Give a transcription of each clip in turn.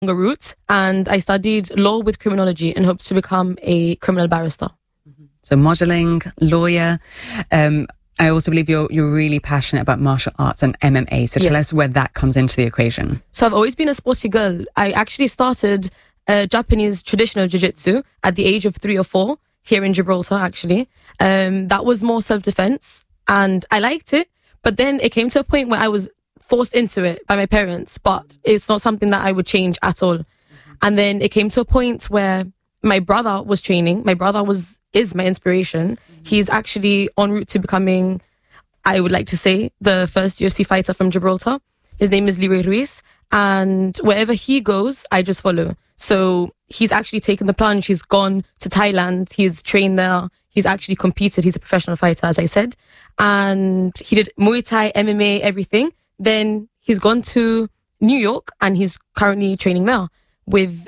longer route, and I studied law with criminology and hoped to become a criminal barrister. So modelling, lawyer. I also believe you're really passionate about martial arts and MMA. So tell us where that comes into the equation. So I've always been a sporty girl. I actually started Japanese traditional jiu-jitsu at the age of 3 or 4 here in Gibraltar, actually. That was more self-defense and I liked it. But then it came to a point where I was forced into it by my parents, but it's not something that I would change at all. And then it came to a point where my brother was training. My brother is my inspiration. He's actually en route to becoming, I would like to say, the first UFC fighter from Gibraltar. His name is Leroy Ruiz. And wherever he goes, I just follow. So he's actually taken the plunge. He's gone to Thailand. He's trained there. He's actually competed. He's a professional fighter, as I said. And he did Muay Thai, MMA, everything. Then he's gone to New York and he's currently training there with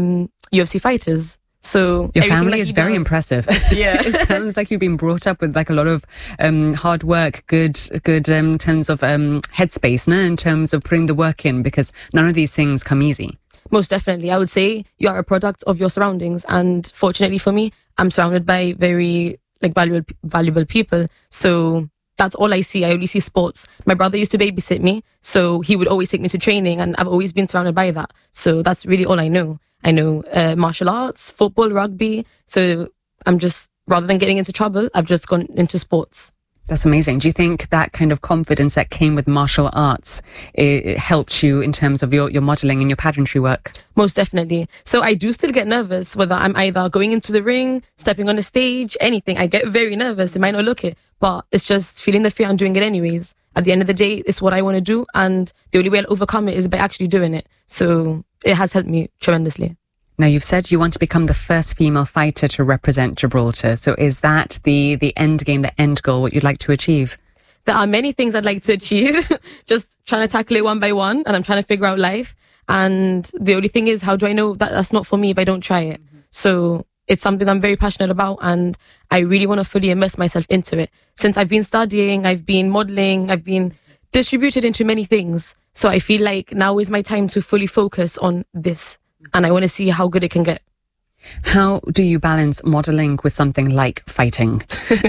UFC fighters. So your family is very impressive. Yeah. It sounds like you've been brought up with like a lot of hard work, good in terms of headspace, no? In terms of putting the work in, because none of these things come easy. Most definitely. I would say you are a product of your surroundings. And fortunately for me, I'm surrounded by very valuable people. So that's all I see. I only see sports. My brother used to babysit me, so he would always take me to training, and I've always been surrounded by that. So that's really all I know. I know martial arts, football, rugby. So I'm just, rather than getting into trouble, I've just gone into sports. That's amazing. Do you think that kind of confidence that came with martial arts, it helped you in terms of your modelling and your pageantry work? Most definitely. So I do still get nervous, whether I'm either going into the ring, stepping on the stage, anything. I get very nervous. It might not look it, but it's just feeling the fear and doing it anyways. At the end of the day, it's what I want to do. And the only way I'll overcome it is by actually doing it. So it has helped me tremendously. Now, you've said you want to become the first female fighter to represent Gibraltar. So is that the end game, the end goal, what you'd like to achieve? There are many things I'd like to achieve. Just trying to tackle it one by one. And I'm trying to figure out life. And the only thing is, how do I know that that's not for me if I don't try it? So it's something I'm very passionate about. And I really want to fully immerse myself into it. Since I've been studying, I've been modelling, I've been distributed into many things. So I feel like now is my time to fully focus on this. And I want to see how good it can get. How do you balance modelling with something like fighting?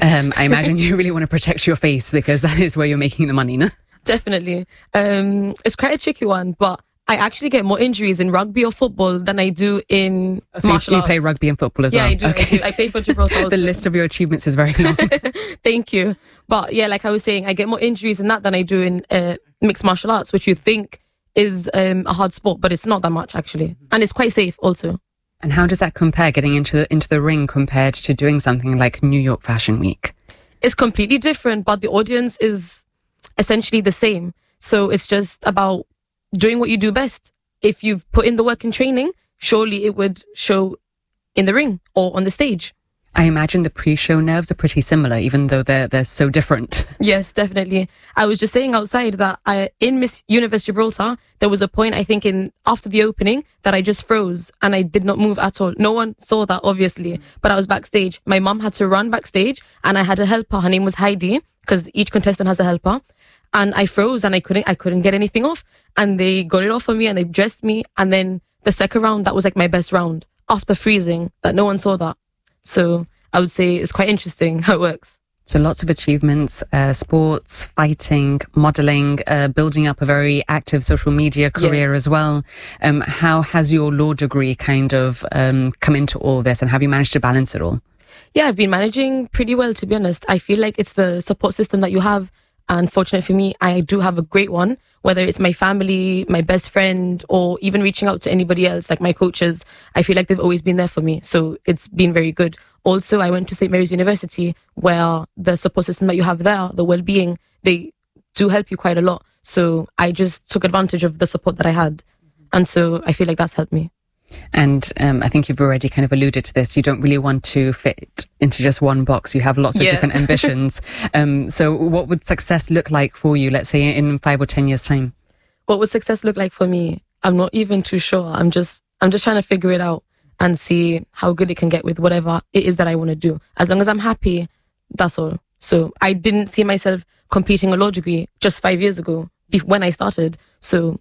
I imagine you really want to protect your face because that is where you're making the money, no? Definitely. It's quite a tricky one, but I actually get more injuries in rugby or football than I do in martial arts. You play rugby and football as well? Yeah, I do. Okay. I play for Gibraltar also. The list of your achievements is very long. Thank you. But yeah, like I was saying, I get more injuries in that than I do in mixed martial arts, which you think is a hard sport, but it's not that much actually. And it's quite safe also. And how does that compare, getting into the ring compared to doing something like New York Fashion Week? It's completely different, but the audience is essentially the same. So it's just about doing what you do best. If you've put in the work in training, surely it would show in the ring or on the stage. I imagine the pre-show nerves are pretty similar, even though they're so different. Yes, definitely. I was just saying outside that in Miss Universe Gibraltar, there was a point, I think, after the opening that I just froze and I did not move at all. No one saw that, obviously, but I was backstage. My mum had to run backstage and I had a helper. Her name was Heidi, because each contestant has a helper. And I froze and I couldn't get anything off. And they got it off for me and they dressed me. And then the second round, that was like my best round after freezing, that no one saw that. So I would say it's quite interesting how it works. So lots of achievements, sports, fighting, modelling, building up a very active social media career as well. How has your law degree kind of come into all this, and have you managed to balance it all? Yeah, I've been managing pretty well, to be honest. I feel like it's the support system that you have. And fortunately for me, I do have a great one, whether it's my family, my best friend, or even reaching out to anybody else, like my coaches. I feel like they've always been there for me. So it's been very good. Also, I went to St. Mary's University, where the support system that you have there, the well-being, they do help you quite a lot. So I just took advantage of the support that I had. And so I feel like that's helped me. And I think you've already kind of alluded to this. You don't really want to fit into just one box. You have lots of different ambitions. So what would success look like for you, let's say in 5 or 10 years' time? What would success look like for me? I'm not even too sure. I'm just trying to figure it out and see how good it can get with whatever it is that I want to do. As long as I'm happy, that's all. So I didn't see myself completing a law degree just 5 years ago when I started. So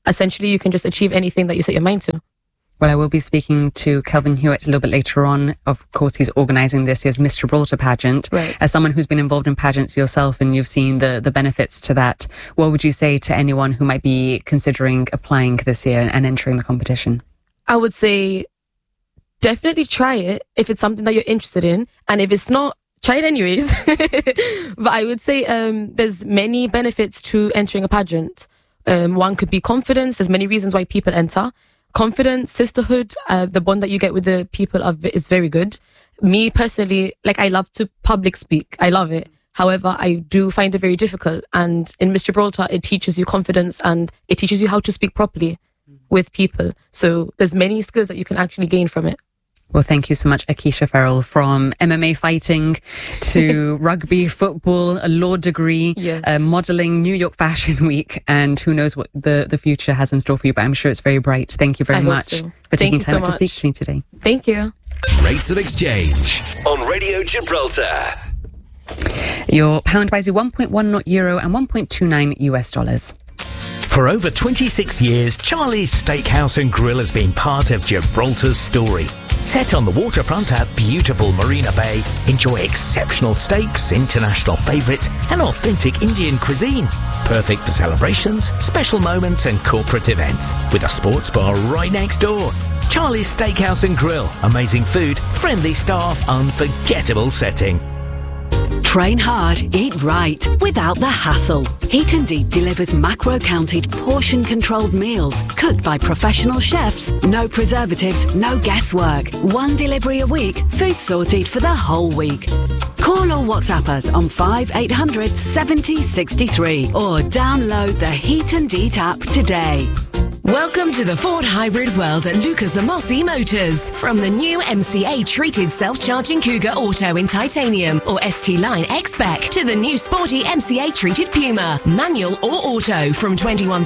essentially you can just achieve anything that you set your mind to. Well, I will be speaking to Kelvin Hewitt a little bit later on. Of course, he's organising this year's Miss Gibraltar pageant. Right. As someone who's been involved in pageants yourself and you've seen the benefits to that, what would you say to anyone who might be considering applying this year and entering the competition? I would say definitely try it if it's something that you're interested in. And if it's not, try it anyways. But I would say there's many benefits to entering a pageant. One could be confidence. There's many reasons why people enter. Confidence, sisterhood, the bond that you get with the people is very good. Me personally, I love to public speak. I love it. However, I do find it very difficult. And in Miss Gibraltar, it teaches you confidence and it teaches you how to speak properly with people. So there's many skills that you can actually gain from it. Well, thank you so much, Akisha Farrell, from MMA fighting to rugby, football, a law degree, yes. Modelling, New York Fashion Week, and who knows what the future has in store for you, but I'm sure it's very bright. Thank you very much for taking time to speak to me today. Thank you. Rates of Exchange on Radio Gibraltar. Your pound buys you 1.10 euro and $1.29 US. For over 26 years, Charlie's Steakhouse and Grill has been part of Gibraltar's story. Set on the waterfront at beautiful Marina Bay, enjoy exceptional steaks, international favourites and authentic Indian cuisine. Perfect for celebrations, special moments and corporate events. With a sports bar right next door. Charlie's Steakhouse and Grill. Amazing food, friendly staff, unforgettable setting. Train hard, eat right, without the hassle. Heat and Eat delivers macro-counted, portion-controlled meals, cooked by professional chefs. No preservatives, no guesswork. One delivery a week, food sorted for the whole week. Call or WhatsApp us on 5800 70 63 or download the Heat and Eat app today. Welcome to the Ford hybrid world at Lucas Amosi Motors. From the new MCA treated self-charging Cougar Auto in titanium or ST Line X-Spec to the new sporty MCA treated Puma, manual or auto from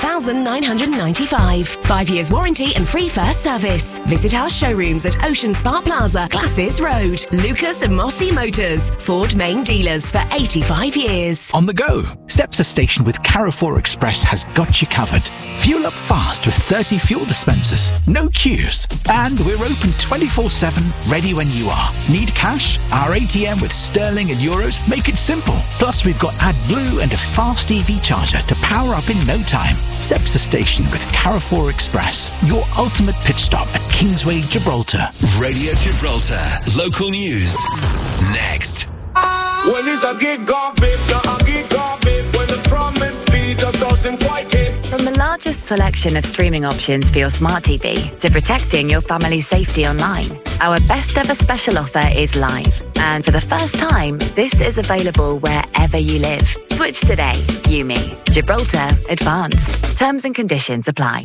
$21,995. 5 years warranty and free first service. Visit our showrooms at Ocean Spa Plaza, Glasses Road. Lucas Amosi Motors, Ford main dealers for 85 years. On the go, Cepsa station with Carrefour Express has got you covered. Fuel up fast with 30 fuel dispensers, no queues, and we're open 24/7, ready when you are. Need cash? Our ATM with sterling and euros make it simple. Plus, we've got AdBlue and a fast EV charger to power up in no time. Cepsa station with Carrefour Express, your ultimate pit stop at Kingsway, Gibraltar. Radio Gibraltar, local news. Next. Well, it's a gig on, babe, a gig on, babe. When the promise speed just doesn't quite hit. From the largest selection of streaming options for your smart TV to protecting your family's safety online, our best ever special offer is live. And for the first time, this is available wherever you live. Switch today. Yumi. Gibraltar Advanced. Terms and conditions apply.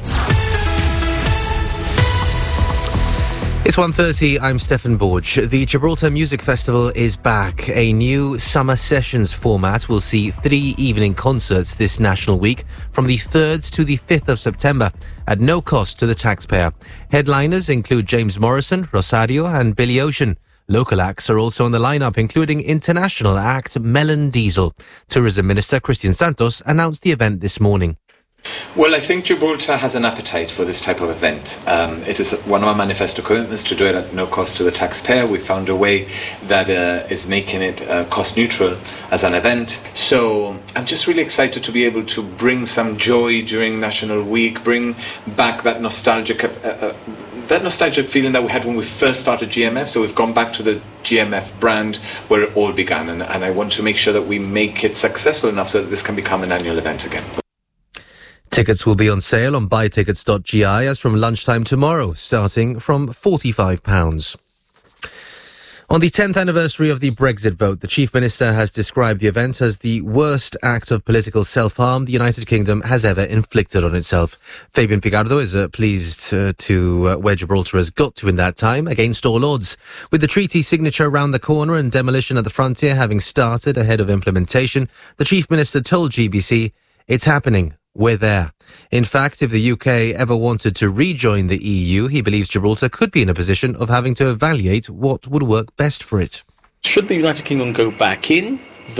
It's 1:30, I'm Stefan Borge. The Gibraltar Music Festival is back. A new summer sessions format will see 3 evening concerts this national week from the 3rd to the 5th of September at no cost to the taxpayer. Headliners include James Morrison, Rosario and Billy Ocean. Local acts are also on the lineup, including international act Melon Diesel. Tourism Minister Christian Santos announced the event this morning. Well, I think Gibraltar has an appetite for this type of event. It is one of our manifesto commitments to do it at no cost to the taxpayer. We found a way that is making it cost neutral as an event. So I'm just really excited to be able to bring some joy during National Week, bring back that nostalgic feeling that we had when we first started GMF. So we've gone back to the GMF brand where it all began. And I want to make sure that we make it successful enough so that this can become an annual event again. Tickets will be on sale on buytickets.gi as from lunchtime tomorrow, starting from £45. On the 10th anniversary of the Brexit vote, the Chief Minister has described the event as the worst act of political self-harm the United Kingdom has ever inflicted on itself. Fabian Picardo is pleased to where Gibraltar has got to in that time, against all odds. With the treaty signature around the corner and demolition at the frontier having started ahead of implementation, the Chief Minister told GBC, "It's happening. We're there." In fact, if the UK ever wanted to rejoin the EU, he believes Gibraltar could be in a position of having to evaluate what would work best for it. Should the United Kingdom go back in, the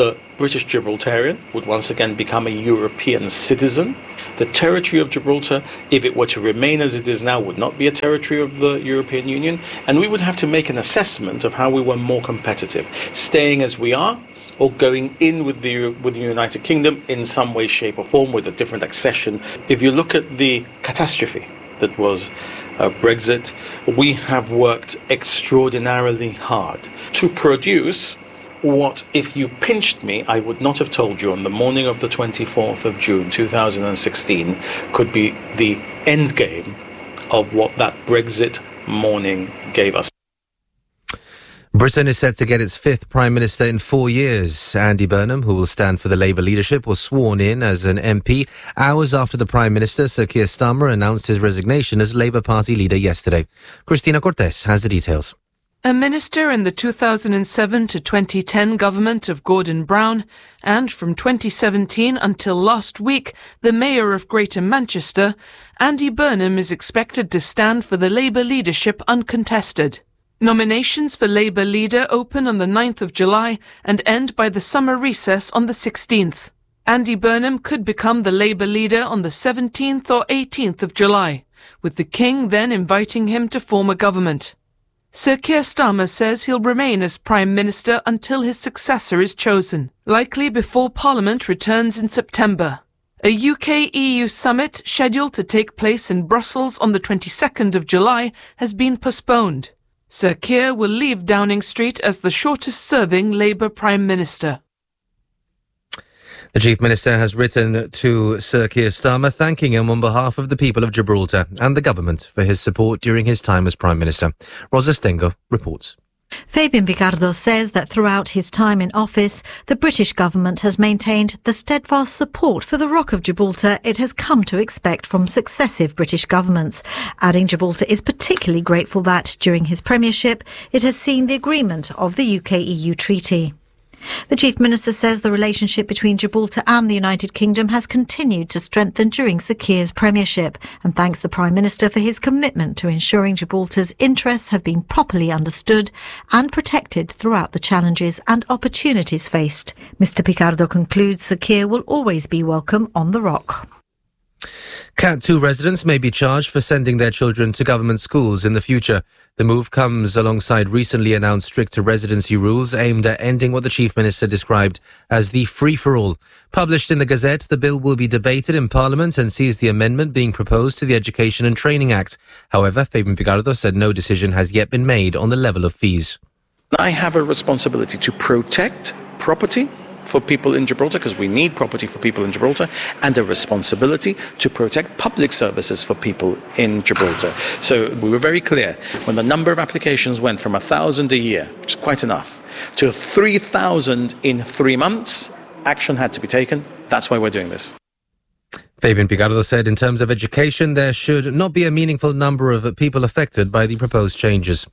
British Gibraltarian would once again become a European citizen. The territory of Gibraltar, if it were to remain as it is now, would not be a territory of the European Union. And we would have to make an assessment of how we were more competitive, staying as we are or going in with the United Kingdom in some way, shape or form with a different accession. If you look at the catastrophe that was Brexit, we have worked extraordinarily hard to produce what, if you pinched me, I would not have told you on the morning of the 24th of June 2016 could be the end game of what that Brexit morning gave us. Britain is set to get its fifth Prime Minister in 4 years. Andy Burnham, who will stand for the Labour leadership, was sworn in as an MP hours after the Prime Minister, Sir Keir Starmer, announced his resignation as Labour Party leader yesterday. Cristina Cortes has the details. A minister in the 2007 to 2010 government of Gordon Brown, and from 2017 until last week, the Mayor of Greater Manchester, Andy Burnham is expected to stand for the Labour leadership uncontested. Nominations for Labour leader open on the 9th of July and end by the summer recess on the 16th. Andy Burnham could become the Labour leader on the 17th or 18th of July, with the King then inviting him to form a government. Sir Keir Starmer says he'll remain as Prime Minister until his successor is chosen, likely before Parliament returns in September. A UK-EU summit scheduled to take place in Brussels on the 22nd of July has been postponed. Sir Keir will leave Downing Street as the shortest-serving Labour Prime Minister. The Chief Minister has written to Sir Keir Starmer thanking him on behalf of the people of Gibraltar and the government for his support during his time as Prime Minister. Rosa Stengo reports. Fabian Picardo says that throughout his time in office, the British government has maintained the steadfast support for the Rock of Gibraltar it has come to expect from successive British governments, adding Gibraltar is particularly grateful that, during his premiership, it has seen the agreement of the UK-EU treaty. The Chief Minister says the relationship between Gibraltar and the United Kingdom has continued to strengthen during Sir Keir's premiership and thanks the Prime Minister for his commitment to ensuring Gibraltar's interests have been properly understood and protected throughout the challenges and opportunities faced. Mr Picardo concludes Sir Keir will always be welcome on the Rock. Cat 2 residents may be charged for sending their children to government schools in the future. The move comes alongside recently announced stricter residency rules aimed at ending what the Chief Minister described as the free-for-all. Published in the Gazette, the bill will be debated in Parliament and sees the amendment being proposed to the Education and Training Act. However, Fabian Picardo said no decision has yet been made on the level of fees. I have a responsibility to protect property for people in Gibraltar, because we need property for people in Gibraltar, and a responsibility to protect public services for people in Gibraltar. So we were very clear when the number of applications went from 1,000 a year, which is quite enough, to 3,000 in 3 months, action had to be taken. That's why we're doing this. Fabian Picardo said in terms of education, there should not be a meaningful number of people affected by the proposed changes.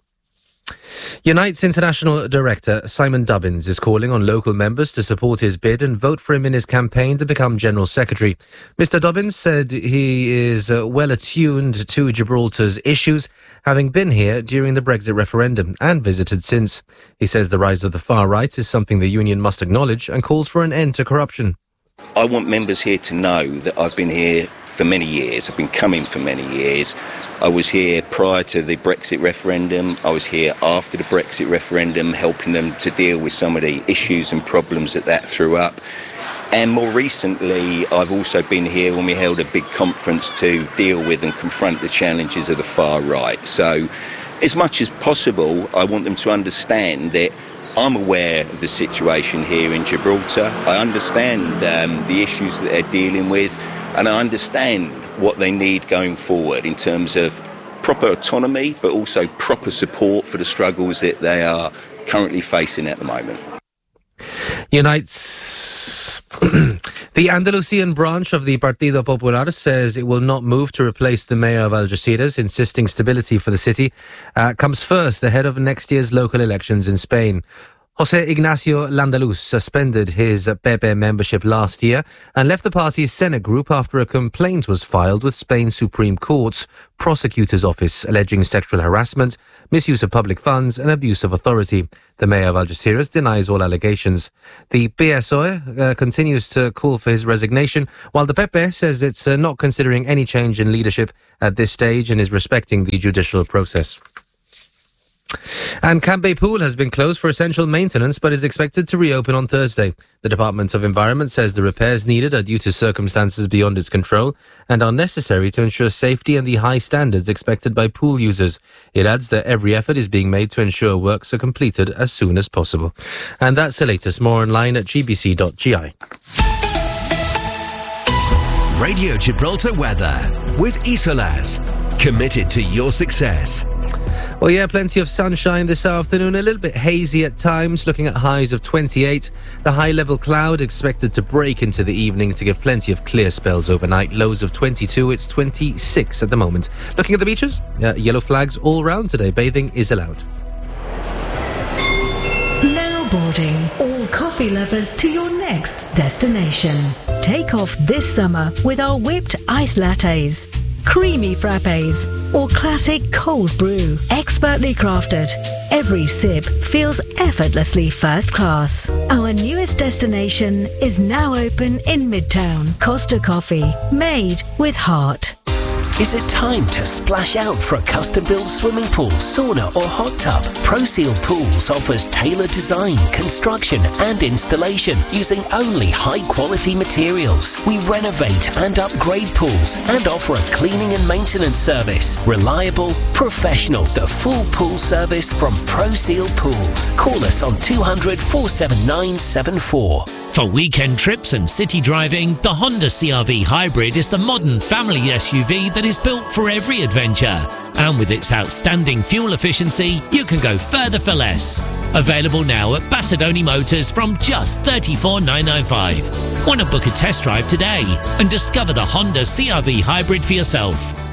Unite's international director Simon Dubbins is calling on local members to support his bid and vote for him in his campaign to become General Secretary. Mr Dubbins said he is well attuned to Gibraltar's issues, having been here during the Brexit referendum and visited since. He says the rise of the far right is something the union must acknowledge and calls for an end to corruption. I want members here to know that I've been here for many years. I've been coming for many years. I was here prior to the Brexit referendum. I was here after the Brexit referendum, helping them to deal with some of the issues and problems that threw up. And more recently, I've also been here when we held a big conference to deal with and confront the challenges of the far right. So, as much as possible, I want them to understand that I'm aware of the situation here in Gibraltar. I understand the issues that they're dealing with, and I understand what they need going forward in terms of proper autonomy, but also proper support for the struggles that they are currently facing at the moment. Unite's the Andalusian branch of the Partido Popular says it will not move to replace the mayor of Algeciras, insisting stability for the city comes first ahead of next year's local elections in Spain. José Ignacio Landaluz suspended his PP membership last year and left the party's Senate group after a complaint was filed with Spain's Supreme Court's prosecutor's office alleging sexual harassment, misuse of public funds and abuse of authority. The mayor of Algeciras denies all allegations. The PSOE continues to call for his resignation, while the PP says it's not considering any change in leadership at this stage and is respecting the judicial process. And Cambe Pool has been closed for essential maintenance but is expected to reopen on Thursday. The Department of Environment says the repairs needed are due to circumstances beyond its control and are necessary to ensure safety and the high standards expected by pool users. It adds that every effort is being made to ensure works are completed as soon as possible. And that's the latest. More online at gbc.gi. Radio Gibraltar weather with Isolas. Committed to your success. Well, yeah, plenty of sunshine this afternoon, a little bit hazy at times, looking at highs of 28. The high-level cloud expected to break into the evening to give plenty of clear spells overnight. Lows of 22, it's 26 at the moment. Looking at the beaches, yellow flags all round today. Bathing is allowed. Now boarding all coffee lovers to your next destination. Take off this summer with our whipped ice lattes, creamy frappes, or classic cold brew. Expertly crafted, every sip feels effortlessly first class. Our newest destination is now open in Midtown. Costa Coffee, made with heart. Is it time to splash out for a custom-built swimming pool, sauna or hot tub? ProSeal Pools offers tailored design, construction and installation using only high-quality materials. We renovate and upgrade pools and offer a cleaning and maintenance service. Reliable, professional, the full pool service from ProSeal Pools. Call us on 200 479 74. For weekend trips and city driving, the Honda CR-V Hybrid is the modern family SUV that is built for every adventure. And with its outstanding fuel efficiency, you can go further for less. Available now at Bassadoni Motors from just $34,995. Want to book a test drive today and discover the Honda CR-V Hybrid for yourself?